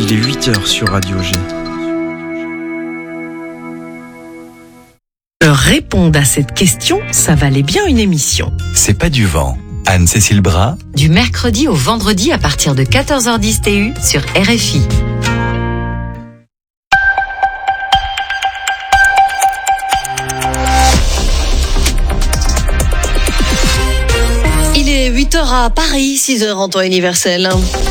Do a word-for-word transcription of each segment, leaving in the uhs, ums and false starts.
Il est huit heures sur Radio G. Répondre à cette question, ça valait bien une émission. C'est pas du vent. Anne-Cécile Bras. Du mercredi au vendredi à partir de quatorze heures dix T U sur R F I. Il est huit heures à Paris, six heures en temps universel.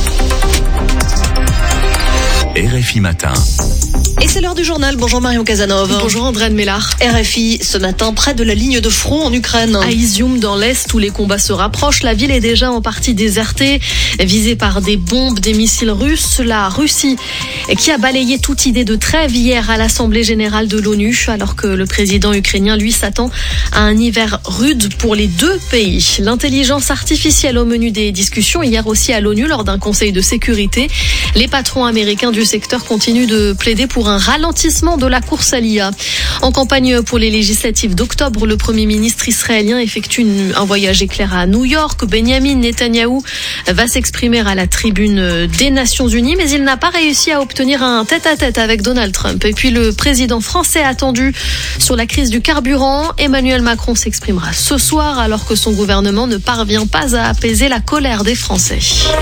R F I Matin. Et c'est l'heure du journal. Bonjour Marion Casanov. Bonjour Andréane Mélard. R F I, ce matin, près de la ligne de front en Ukraine. À Izium, dans l'Est, où les combats se rapprochent, la ville est déjà en partie désertée, visée par des bombes, des missiles russes. La Russie, qui a balayé toute idée de trêve hier à l'Assemblée générale de l'ONU, alors que le président ukrainien, lui, s'attend à un hiver rude pour les deux pays. L'intelligence artificielle au menu des discussions, hier aussi à l'ONU, lors d'un conseil de sécurité. Les patrons américains du secteur continuent de plaider pour un ralentissement de la course à l'I A. En campagne pour les législatives d'octobre, le Premier ministre israélien effectue une, un voyage éclair à New York. Benjamin Netanyahou va s'exprimer à la tribune des Nations Unies, mais il n'a pas réussi à obtenir un tête-à-tête avec Donald Trump. Et puis le président français attendu sur la crise du carburant, Emmanuel Macron s'exprimera ce soir alors que son gouvernement ne parvient pas à apaiser la colère des Français.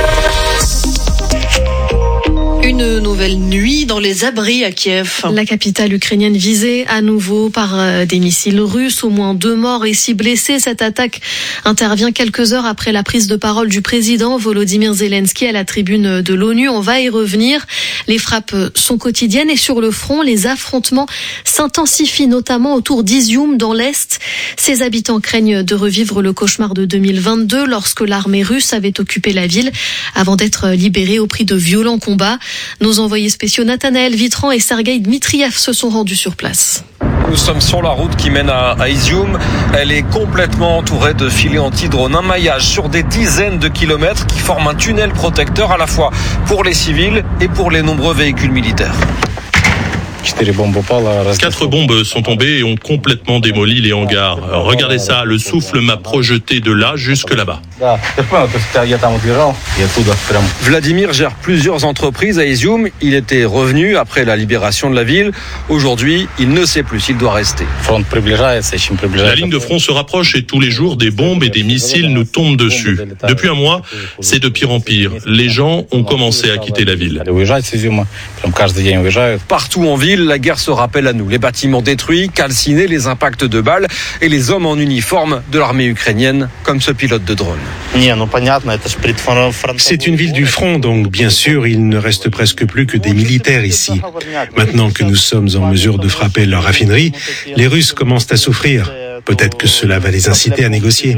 Une nouvelle nuit dans les abris à Kiev. La capitale ukrainienne visée à nouveau par des missiles russes, au moins deux morts et six blessés. Cette attaque intervient quelques heures après la prise de parole du président Volodymyr Zelensky à la tribune de l'ONU. On va y revenir. Les frappes sont quotidiennes et sur le front, les affrontements s'intensifient, notamment autour d'Izium dans l'Est. Ses habitants craignent de revivre le cauchemar de deux mille vingt-deux lorsque l'armée russe avait occupé la ville avant d'être libérée au prix de violents combats. Nos envoyés spéciaux Nathanaël Vitran et Sergueï Dmitriev se sont rendus sur place. Nous sommes sur la route qui mène à, à Izium. Elle est complètement entourée de filets anti-drones, un maillage sur des dizaines de kilomètres qui forme un tunnel protecteur à la fois pour les civils et pour les nombreux véhicules militaires. Quatre bombes sont tombées et ont complètement démoli les hangars. Regardez ça, le souffle m'a projeté de là jusque là-bas. Vladimir gère plusieurs entreprises à Izium. Il était revenu après la libération de la ville. Aujourd'hui, il ne sait plus s'il doit rester. La ligne de front se rapproche et tous les jours, des bombes et des missiles nous tombent dessus. Depuis un mois, c'est de pire en pire. Les gens ont commencé à quitter la ville. Partout en ville, la guerre se rappelle à nous. Les bâtiments détruits, calcinés, les impacts de balles et les hommes en uniforme de l'armée ukrainienne, comme ce pilote de drone. C'est une ville du front, donc bien sûr, il ne reste presque plus que des militaires ici. Maintenant que nous sommes en mesure de frapper leur raffinerie, les Russes commencent à souffrir. Peut-être que cela va les inciter à négocier.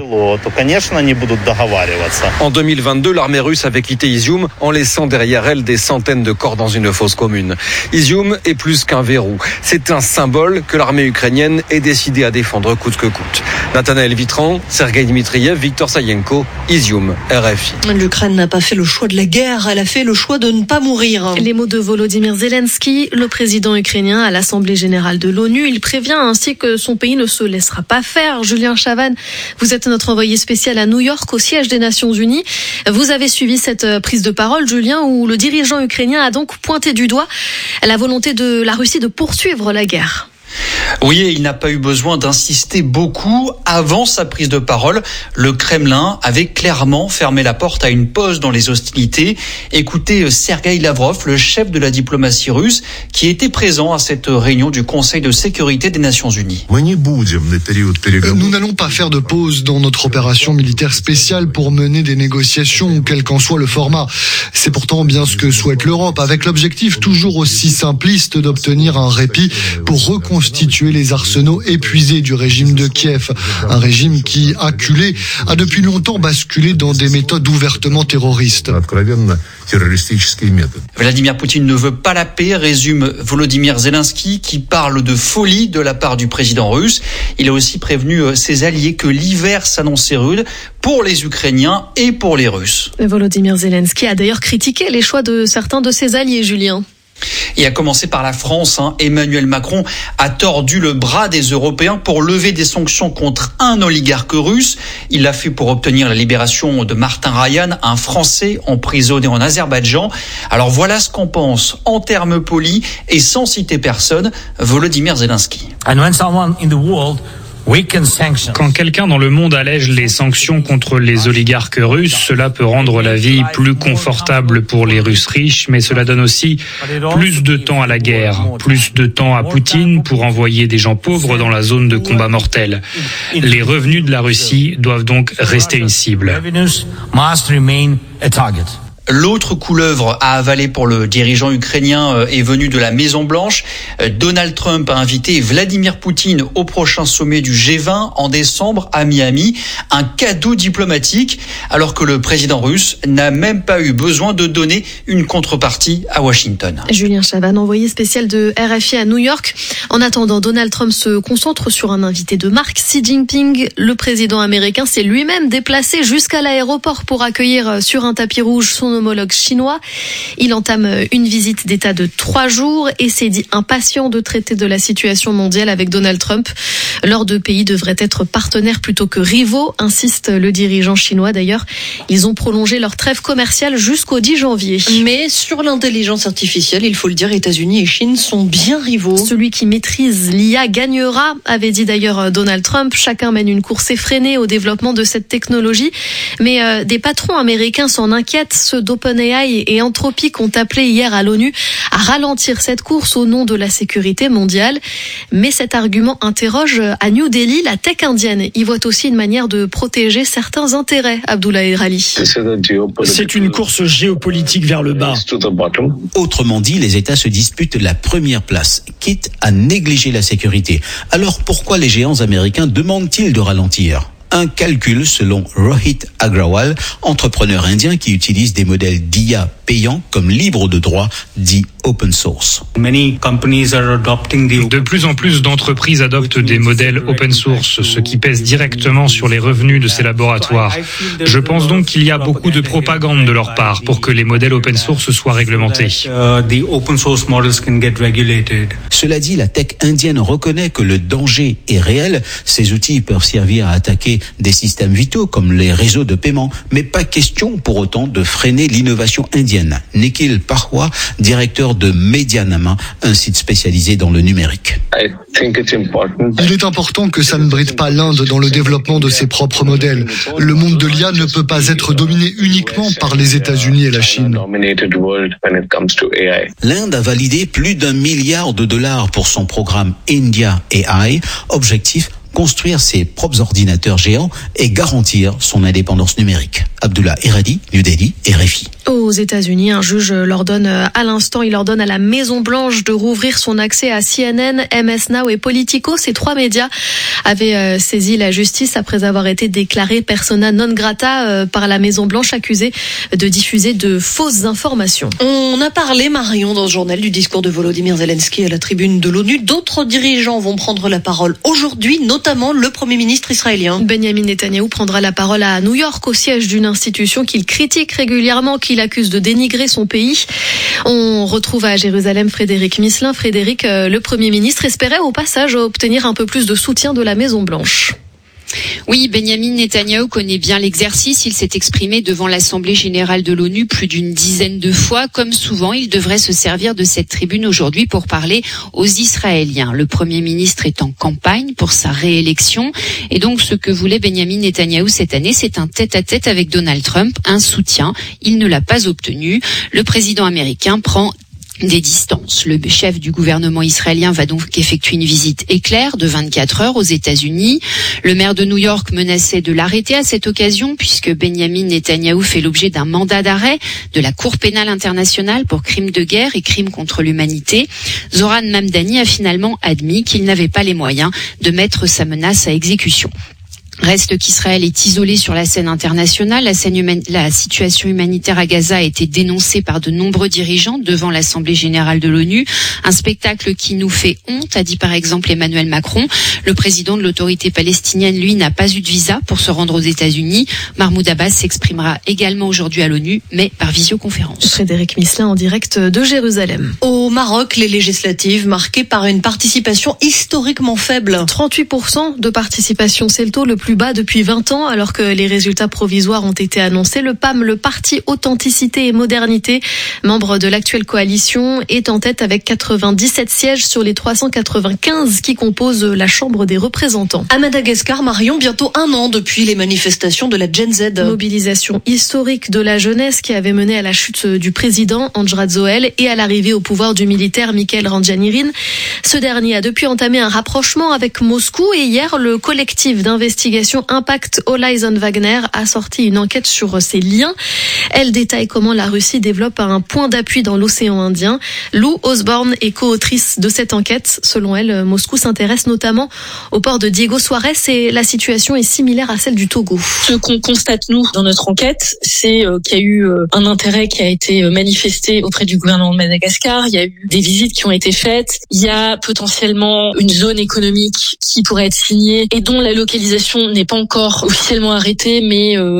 En deux mille vingt-deux, l'armée russe avait quitté Izium en laissant derrière elle des centaines de corps dans une fosse commune. Izium est plus qu'un verrou. C'est un symbole que l'armée ukrainienne est décidée à défendre coûte que coûte. Nathanaël Vitran, Sergueï Dmitriev, Victor Sayenko, Izium, R F I. L'Ukraine n'a pas fait le choix de la guerre, elle a fait le choix de ne pas mourir. Les mots de Volodymyr Zelensky, le président ukrainien à l'Assemblée générale de l'ONU. Il prévient ainsi que son pays ne se laissera pas faire. Julien Chavannes, vous êtes notre envoyé spécial à New York, au siège des Nations Unies. Vous avez suivi cette prise de parole, Julien, où le dirigeant ukrainien a donc pointé du doigt la volonté de la Russie de poursuivre la guerre. Oui, et il n'a pas eu besoin d'insister beaucoup. Avant sa prise de parole, le Kremlin avait clairement fermé la porte à une pause dans les hostilités. Écoutez Sergueï Lavrov, le chef de la diplomatie russe, qui était présent à cette réunion du Conseil de sécurité des Nations Unies. Nous n'allons pas faire de pause dans notre opération militaire spéciale pour mener des négociations, quel qu'en soit le format. C'est pourtant bien ce que souhaite l'Europe, avec l'objectif toujours aussi simpliste d'obtenir un répit pour reconstituer les arsenaux épuisés du régime de Kiev. Un régime qui, acculé, a depuis longtemps basculé dans des méthodes ouvertement terroristes. Vladimir Poutine ne veut pas la paix, résume Volodymyr Zelensky, qui parle de folie de la part du président russe. Il a aussi prévenu ses alliés que l'hiver s'annonçait rude pour les Ukrainiens et pour les Russes. Volodymyr Zelensky a d'ailleurs critiqué les choix de certains de ses alliés, Julien. Et à commencer par la France, hein, Emmanuel Macron a tordu le bras des Européens pour lever des sanctions contre un oligarque russe. Il l'a fait pour obtenir la libération de Martin Rayan, un Français emprisonné en Azerbaïdjan. Alors voilà ce qu'en pense, en termes polis et sans citer personne, Volodymyr Zelensky. And when someone in the world Quand quelqu'un dans le monde allège les sanctions contre les oligarques russes, cela peut rendre la vie plus confortable pour les Russes riches, mais cela donne aussi plus de temps à la guerre, plus de temps à Poutine pour envoyer des gens pauvres dans la zone de combat mortel. Les revenus de la Russie doivent donc rester une cible. L'autre couleuvre à avaler pour le dirigeant ukrainien est venu de la Maison-Blanche. Donald Trump a invité Vladimir Poutine au prochain sommet du G vingt en décembre à Miami. Un cadeau diplomatique, alors que le président russe n'a même pas eu besoin de donner une contrepartie à Washington. Julien Chavannes, envoyé spécial de R F I à New York. En attendant, Donald Trump se concentre sur un invité de marque, Xi Jinping. Le président américain s'est lui-même déplacé jusqu'à l'aéroport pour accueillir sur un tapis rouge son homologue chinois. Il entame une visite d'État de trois jours et s'est dit impatient de traiter de la situation mondiale avec Donald Trump. Leurs deux pays devraient être partenaires plutôt que rivaux, insiste le dirigeant chinois. D'ailleurs, ils ont prolongé leur trêve commerciale jusqu'au dix janvier. Mais sur l'intelligence artificielle, il faut le dire, États-Unis et Chine sont bien rivaux. Celui qui maîtrise l'I A gagnera, avait dit d'ailleurs Donald Trump. Chacun mène une course effrénée au développement de cette technologie. Mais euh, des patrons américains s'en inquiètent. Ceux d'OpenAI et Anthropic ont appelé hier à l'ONU à ralentir cette course au nom de la sécurité mondiale. Mais cet argument interroge à New Delhi la tech indienne. Il voit aussi une manière de protéger certains intérêts, Abdoulaye Rali. C'est une course géopolitique vers le bas. Autrement dit, les États se disputent la première place, quitte à négliger la sécurité. Alors pourquoi les géants américains demandent-ils de ralentir ? Un calcul selon Rohit Agrawal, entrepreneur indien qui utilise des modèles d'I A payants comme libres de droit, dit open source. De plus en plus d'entreprises adoptent des modèles open source, ce qui pèse directement sur les revenus de ces laboratoires. Je pense donc qu'il y a beaucoup de propagande de leur part pour que les modèles open source soient réglementés. Cela dit, la tech indienne reconnaît que le danger est réel. Ces outils peuvent servir à attaquer des systèmes vitaux comme les réseaux de paiement, mais pas question pour autant de freiner l'innovation indienne. Nikhil Parwa, directeur de Medianama, un site spécialisé dans le numérique. Il est important que ça ne bride pas l'Inde dans le développement de ses propres modèles. Le monde de l'I A ne peut pas être dominé uniquement par les États-Unis et la Chine. L'Inde a validé plus d'un milliard de dollars pour son programme India A I. Objectif, construire ses propres ordinateurs géants et garantir son indépendance numérique. Abdullah Iradi, New Delhi, R F I. Aux États-Unis, un juge leur donne à l'instant, il ordonne à la Maison-Blanche de rouvrir son accès à C N N, M S Now et Politico. Ces trois médias avaient saisi la justice après avoir été déclarés persona non grata par la Maison-Blanche, accusés de diffuser de fausses informations. On a parlé, Marion, dans ce journal du discours de Volodymyr Zelensky à la tribune de l'ONU. D'autres dirigeants vont prendre la parole aujourd'hui, notamment le Premier ministre israélien. Benjamin Netanyahou prendra la parole à New York, au siège d'une institution qu'il critique régulièrement, qu'il accuse de dénigrer son pays. On retrouve à Jérusalem Frédéric Misselin. Frédéric, le Premier ministre espérait au passage obtenir un peu plus de soutien de la Maison-Blanche. Oui, Benjamin Netanyahou connaît bien l'exercice. Il s'est exprimé devant l'Assemblée générale de l'ONU plus d'une dizaine de fois. Comme souvent, il devrait se servir de cette tribune aujourd'hui pour parler aux Israéliens. Le Premier ministre est en campagne pour sa réélection. Et donc, ce que voulait Benjamin Netanyahou cette année, c'est un tête-à-tête avec Donald Trump, un soutien. Il ne l'a pas obtenu. Le président américain prend des distances. Le chef du gouvernement israélien va donc effectuer une visite éclair de vingt-quatre heures aux États-Unis. Le maire de New York menaçait de l'arrêter à cette occasion puisque Benjamin Netanyahou fait l'objet d'un mandat d'arrêt de la Cour pénale internationale pour crimes de guerre et crimes contre l'humanité. Zoran Mamdani a finalement admis qu'il n'avait pas les moyens de mettre sa menace à exécution. Reste qu'Israël est isolé sur la scène internationale. La, scène human... la situation humanitaire à Gaza a été dénoncée par de nombreux dirigeants devant l'Assemblée générale de l'ONU. Un spectacle qui nous fait honte, a dit par exemple Emmanuel Macron. Le président de l'autorité palestinienne, lui, n'a pas eu de visa pour se rendre aux États-Unis. Mahmoud Abbas s'exprimera également aujourd'hui à l'ONU, mais par visioconférence. Frédéric Misselin en direct de Jérusalem. Au Maroc, les législatives marquées par une participation historiquement faible. trente-huit pour cent de participation, c'est le taux le plus bas depuis vingt ans, alors que les résultats provisoires ont été annoncés. Le P A M, le Parti Authenticité et Modernité, membre de l'actuelle coalition, est en tête avec quatre-vingt-dix-sept sièges sur les trois cent quatre-vingt-quinze qui composent la Chambre des représentants. À Madagascar, Marion, bientôt un an depuis les manifestations de la Gen Z. Mobilisation historique de la jeunesse qui avait mené à la chute du président Andry Rajoelina et à l'arrivée au pouvoir du militaire Mikhail Randjanirin. Ce dernier a depuis entamé un rapprochement avec Moscou et hier, le collectif d'investigation Impact All Eyes on Wagner a sorti une enquête sur ces liens. Elle détaille comment la Russie développe un point d'appui dans l'océan Indien. Lou Osborne est co-autrice de cette enquête. Selon elle, Moscou s'intéresse notamment au port de Diego Suarez et la situation est similaire à celle du Togo. Ce qu'on constate, nous, dans notre enquête, c'est qu'il y a eu un intérêt qui a été manifesté auprès du gouvernement de Madagascar. Il y a eu des visites qui ont été faites. Il y a potentiellement une zone économique qui pourrait être signée et dont la localisation n'est pas encore officiellement arrêtée, mais euh,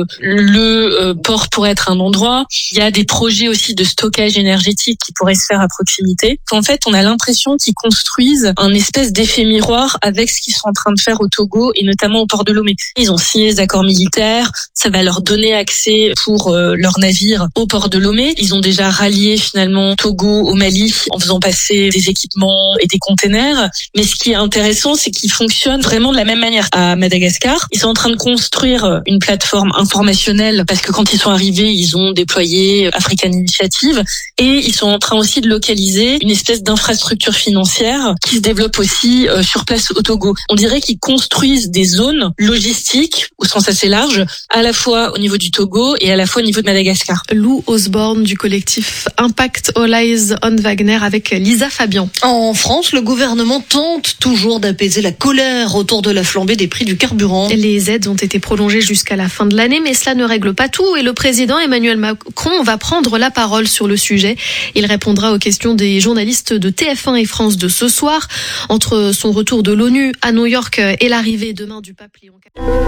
le euh, port pourrait être un endroit. Il y a des projets aussi de stockage énergétique qui pourraient se faire à proximité. En fait, on a l'impression qu'ils construisent un espèce d'effet miroir avec ce qu'ils sont en train de faire au Togo et notamment au port de Lomé. Ils ont signé des accords militaires, ça va leur donner accès pour euh, leurs navires au port de Lomé. Ils ont déjà rallié finalement Togo au Mali en faisant passer des équipements et des containers. Mais ce qui est intéressant, c'est qu'ils fonctionnent vraiment de la même manière. À Madagascar, ils sont en train de construire une plateforme informationnelle parce que quand ils sont arrivés, ils ont déployé African Initiative et ils sont en train aussi de localiser une espèce d'infrastructure financière qui se développe aussi euh, sur place au Togo. On dirait qu'ils construisent des zones logistiques au sens assez large, à la fois au niveau du Togo et à la fois au niveau de Madagascar. Lou Osborne du collectif Impact All Eyes on Wagner avec Lisa Fabian. En France, le gouvernement tente toujours d'apaiser la colère autour de la flambée des prix du carburant. Les aides ont été prolongées jusqu'à la fin de l'année, mais cela ne règle pas tout et le président Emmanuel Macron va prendre la parole sur le sujet. Il répondra aux questions des journalistes de T F un et France deux ce soir. Entre son retour de l'ONU à New York et l'arrivée demain du pape Léon